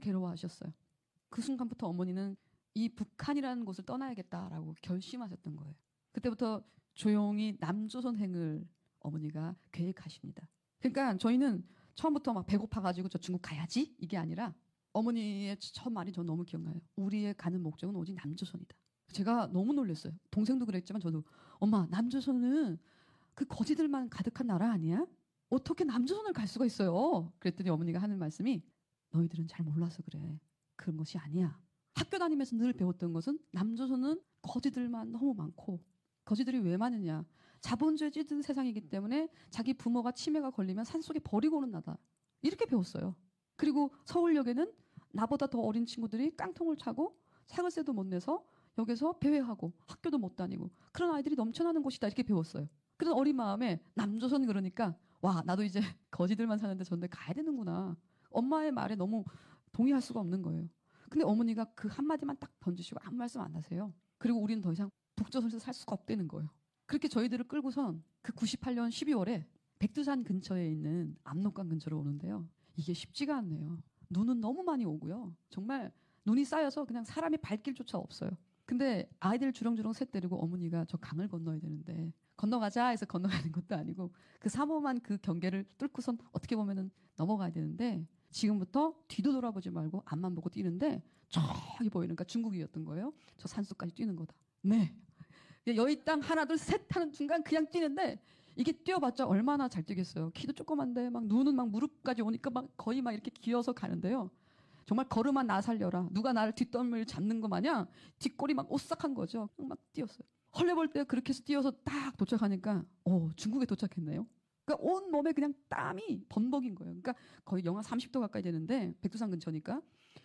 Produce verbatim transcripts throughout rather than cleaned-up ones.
괴로워하셨어요. 그 순간부터 어머니는 이 북한이라는 곳을 떠나야겠다라고 결심하셨던 거예요. 그때부터 조용히 남조선행을 어머니가 계획하십니다. 그러니까 저희는 처음부터 막 배고파가지고 저 중국 가야지 이게 아니라 어머니의 첫 말이 저 너무 기억나요. 우리의 가는 목적은 오직 남조선이다. 제가 너무 놀랐어요. 동생도 그랬지만 저도 엄마 남조선은 그 거지들만 가득한 나라 아니야? 어떻게 남조선을 갈 수가 있어요? 그랬더니 어머니가 하는 말씀이 너희들은 잘 몰라서 그래. 그런 것이 아니야. 학교 다니면서 늘 배웠던 것은 남조선은 거지들만 너무 많고 거지들이 왜 많으냐. 자본주의 찌든 세상이기 때문에 자기 부모가 치매가 걸리면 산속에 버리고 오는 나다. 이렇게 배웠어요. 그리고 서울역에는 나보다 더 어린 친구들이 깡통을 차고 사글세도 못 내서 역에서 배회하고 학교도 못 다니고 그런 아이들이 넘쳐나는 곳이다. 이렇게 배웠어요. 그런 어린 마음에 남조선 그러니까 와 나도 이제 거지들만 사는데 저런데 가야 되는구나. 엄마의 말에 너무 동의할 수가 없는 거예요. 근데 어머니가 그 한마디만 딱 던지시고 아무 말씀 안 하세요. 그리고 우리는 더 이상 북조선에서 살 수가 없다는 거예요. 그렇게 저희들을 끌고선 그 구십팔 년 십이월에 백두산 근처에 있는 압록강 근처로 오는데요. 이게 쉽지가 않네요. 눈은 너무 많이 오고요. 정말 눈이 쌓여서 그냥 사람이 발길조차 없어요. 근데 아이들 주렁주렁 셋 데리고 어머니가 저 강을 건너야 되는데 건너가자 해서 건너가는 것도 아니고 그 삼엄한 그 경계를 뚫고선 어떻게 보면은 넘어가야 되는데 지금부터 뒤도 돌아보지 말고 앞만 보고 뛰는데 저기 보이는, 그러니까 중국이었던 거예요. 저 산속까지 뛰는 거다. 네. 여의 땅 하나 둘 셋 하는 순간 그냥 뛰는데 이게 뛰어봤자 얼마나 잘 뛰겠어요. 키도 조그만데 막 눈은 막 무릎까지 오니까 막 거의 막 이렇게 기어서 가는데요. 정말 걸음아 나 살려라. 누가 나를 뒷덜미를 잡는 거 마냥 뒷골이 막 오싹한 거죠. 막 뛰었어요. 헐레벌 때 그렇게 해서 뛰어서 딱 도착하니까 어 중국에 도착했네요. 그러니까 온 몸에 그냥 땀이 범벅인 거예요. 그러니까 거의 영하 삼십 도 가까이 되는데 백두산 근처니까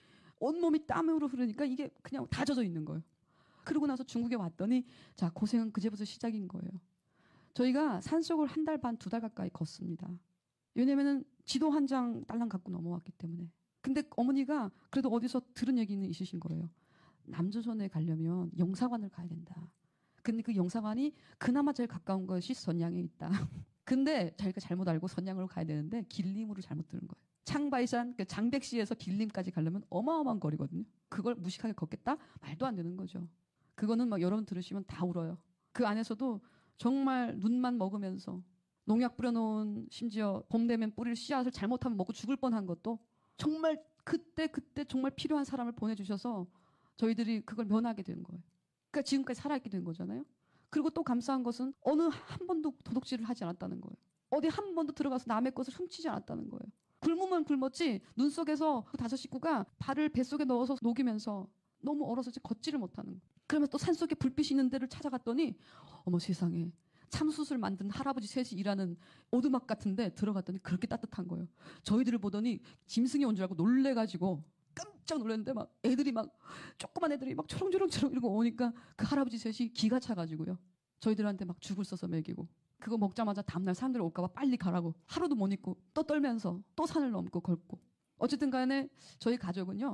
온 몸이 땀으로 흐르니까 이게 그냥 다 젖어 있는 거예요. 그러고 나서 중국에 왔더니 자 고생은 그제부터 시작인 거예요. 저희가 산속을 한 달 반, 두 달 가까이 걷습니다. 왜냐면은 지도 한 장 딸랑 갖고 넘어왔기 때문에. 근데 어머니가 그래도 어디서 들은 얘기는 있으신 거예요. 남조선에 가려면 영사관을 가야 된다. 근데 그 영사관이 그나마 제일 가까운 것이 선양에 있다. 근데 자기가 잘못 알고 선양으로 가야 되는데 길림으로 잘못 들은 거예요. 창바이산, 그 장백시에서 길림까지 가려면 어마어마한 거리거든요. 그걸 무식하게 걷겠다? 말도 안 되는 거죠. 그거는 막 여러분 들으시면 다 울어요. 그 안에서도 정말 눈만 먹으면서 농약 뿌려놓은 심지어 봄 되면 뿌릴 씨앗을 잘못하면 먹고 죽을 뻔한 것도 정말 그때 그때 정말 필요한 사람을 보내주셔서 저희들이 그걸 면하게 된 거예요. 그러니까 지금까지 살아있게 된 거잖아요. 그리고 또 감사한 것은 어느 한 번도 도둑질을 하지 않았다는 거예요. 어디 한 번도 들어가서 남의 것을 훔치지 않았다는 거예요. 굶으면 굶었지 눈 속에서 그 다섯 식구가 발을 뱃속에 넣어서 녹이면서 너무 얼어서 이제 걷지를 못하는 거예요. 그러면 또 산속에 불빛이 있는 데를 찾아갔더니 어머 세상에 참숯을 만든 할아버지 셋이 일하는 오두막 같은데 들어갔더니 그렇게 따뜻한 거예요. 저희들을 보더니 짐승이 온 줄 알고 놀래가지고 깜짝 놀랐는데 막 애들이 막 조그만 애들이 막 초롱초롱초롱 이러고 오니까 그 할아버지 셋이 기가 차가지고요. 저희들한테 막 죽을 써서 먹이고 그거 먹자마자 다음날 사람들이 올까봐 빨리 가라고 하루도 못 있고 또 떨면서 또 산을 넘고 걷고 어쨌든 간에 저희 가족은요.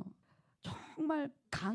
정말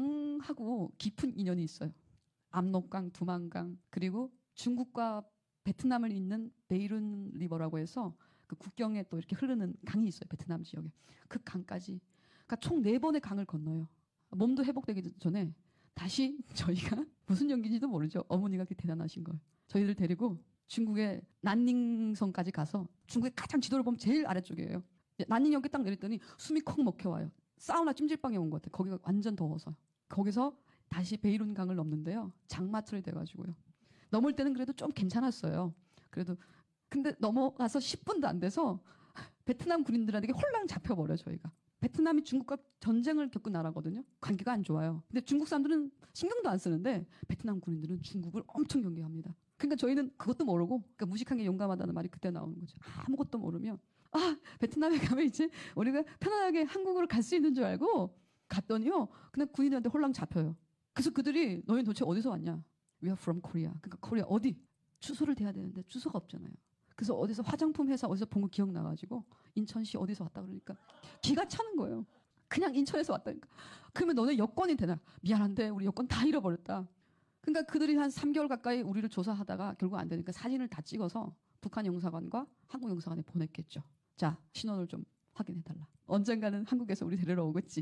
강하고 깊은 인연이 있어요. 압록강, 두만강 그리고 중국과 베트남을 잇는 베이룬 리버라고 해서 그 국경에 또 이렇게 흐르는 강이 있어요. 베트남 지역에. 그 강까지. 그러니까 총 네 번의 강을 건너요. 몸도 회복되기 전에 다시 저희가 무슨 연기인지도 모르죠. 어머니가 그렇게 대단하신 거예요. 저희들 데리고 중국의 난닝성까지 가서 중국의 가장 지도를 보면 제일 아래쪽이에요. 난닝역에 딱 내렸더니 숨이 콕 먹혀와요. 사우나 찜질방에 온 것 같아요. 거기가 완전 더워서. 거기서 다시 베이룬 강을 넘는데요. 장마철이 돼가지고요. 넘을 때는 그래도 좀 괜찮았어요. 그래도 근데 넘어가서 십 분도 안 돼서 베트남 군인들에게 홀랑 잡혀버려요. 저희가. 베트남이 중국과 전쟁을 겪은 나라거든요. 관계가 안 좋아요. 근데 중국 사람들은 신경도 안 쓰는데 베트남 군인들은 중국을 엄청 경계합니다. 그러니까 저희는 그것도 모르고 그러니까 무식한 게 용감하다는 말이 그때 나오는 거죠. 아무것도 모르면 아 베트남에 가면 이제 우리가 편안하게 한국으로 갈 수 있는 줄 알고 갔더니요. 그냥 군인들한테 홀랑 잡혀요. 그래서 그들이 너희 도대체 어디서 왔냐. We are from Korea. 그러니까 코리아 어디? 주소를 대야 되는데 주소가 없잖아요. 그래서 어디서 화장품 회사 어디서 본 거 기억나가지고 인천시 어디서 왔다 그러니까 기가 차는 거예요. 그냥 인천에서 왔다니까. 그러면 너네 여권이 되나? 미안한데 우리 여권 다 잃어버렸다. 그러니까 그들이 한 삼 개월 가까이 우리를 조사하다가 결국 안 되니까 사진을 다 찍어서 북한 영사관과 한국 영사관에 보냈겠죠. 자, 신원을 좀 확인해달라. 언젠가는 한국에서 우리 데리러 오겠지.